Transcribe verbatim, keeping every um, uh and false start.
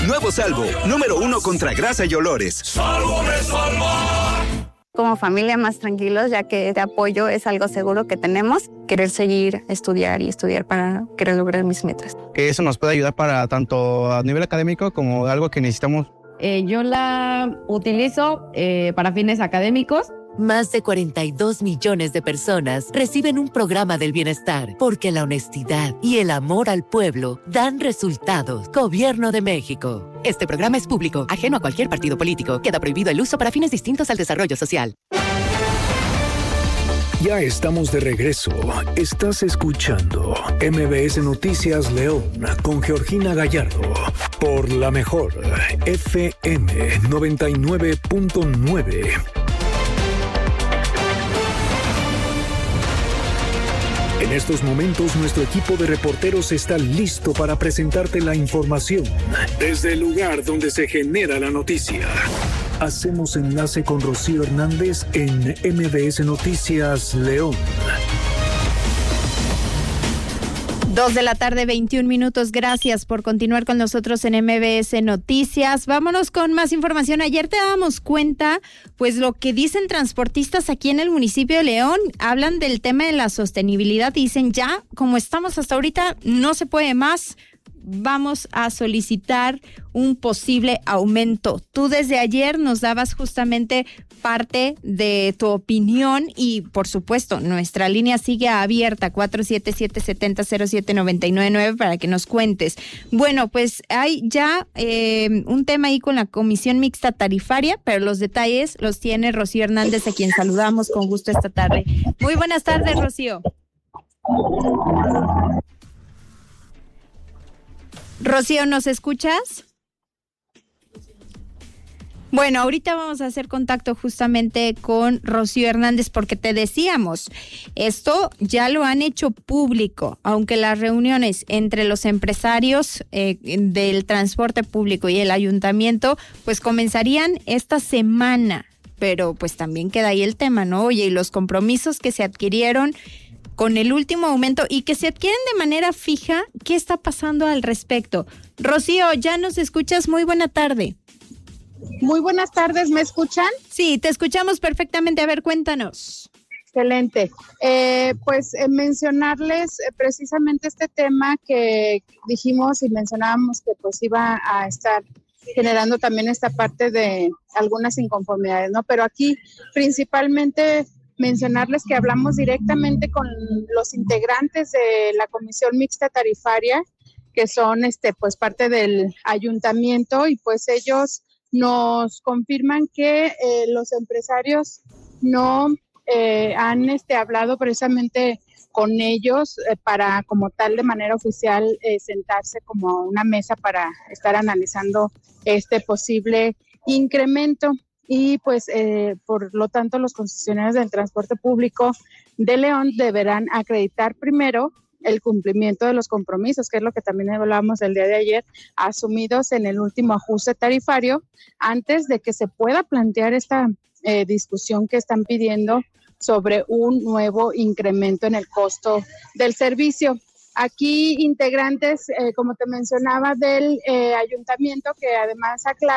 Nuevo Salvo, número uno contra grasa y olores. ¡Salvo de Salva! Como familia más tranquilos, ya que este apoyo es algo seguro que tenemos. Querer seguir, estudiar y estudiar para querer lograr mis metas. Que eso nos puede ayudar para tanto a nivel académico como algo que necesitamos. Eh, yo la utilizo eh, para fines académicos. Más de cuarenta y dos millones de personas reciben un programa del bienestar porque la honestidad y el amor al pueblo dan resultados. Gobierno de México. Este programa es público, ajeno a cualquier partido político. Queda prohibido el uso para fines distintos al desarrollo social. Ya estamos de regreso. Estás escuchando M B S Noticias León con Georgina Gallardo por la mejor F M noventa y nueve punto nueve. En estos momentos, nuestro equipo de reporteros está listo para presentarte la información desde el lugar donde se genera la noticia. Hacemos enlace con Rocío Hernández en M B S Noticias León. Dos de la tarde, veintiún minutos. Gracias por continuar con nosotros en M B S Noticias. Vámonos con más información. Ayer te dábamos cuenta, pues lo que dicen transportistas aquí en el municipio de León. Hablan del tema de la sostenibilidad. Dicen ya, como estamos hasta ahorita, no se puede más. Vamos a solicitar un posible aumento. Tú desde ayer nos dabas justamente parte de tu opinión y, por supuesto, nuestra línea sigue abierta, cuatro siete siete, siete cero, cero siete nueve nueve nueve, para que nos cuentes. Bueno, pues hay ya eh, un tema ahí con la Comisión Mixta Tarifaria, pero los detalles los tiene Rocío Hernández, a quien saludamos con gusto esta tarde. Muy buenas tardes, Rocío. Rocío, ¿nos escuchas? Bueno, ahorita vamos a hacer contacto justamente con Rocío Hernández porque te decíamos, esto ya lo han hecho público, aunque las reuniones entre los empresarios eh, del transporte público y el ayuntamiento pues comenzarían esta semana, pero pues también queda ahí el tema, ¿no? Oye, y los compromisos que se adquirieron con el último aumento y que se adquieren de manera fija, ¿qué está pasando al respecto? Rocío, ya nos escuchas, muy buena tarde. Muy buenas tardes, ¿me escuchan? Sí, te escuchamos perfectamente, a ver, cuéntanos. Excelente, eh, pues eh, mencionarles eh, precisamente este tema que dijimos y mencionábamos que pues iba a estar generando también esta parte de algunas inconformidades, ¿no? Pero aquí principalmente mencionarles que hablamos directamente con los integrantes de la Comisión Mixta Tarifaria, que son este pues parte del ayuntamiento, y pues ellos nos confirman que eh, los empresarios no eh, han este hablado precisamente con ellos eh, para como tal de manera oficial eh, sentarse como a una mesa para estar analizando este posible incremento. Y pues eh, por lo tanto los concesionarios del transporte público de León deberán acreditar primero el cumplimiento de los compromisos, que es lo que también hablábamos el día de ayer, asumidos en el último ajuste tarifario, antes de que se pueda plantear esta eh, discusión que están pidiendo sobre un nuevo incremento en el costo del servicio. Aquí integrantes, eh, como te mencionaba, del eh, ayuntamiento, que además aclara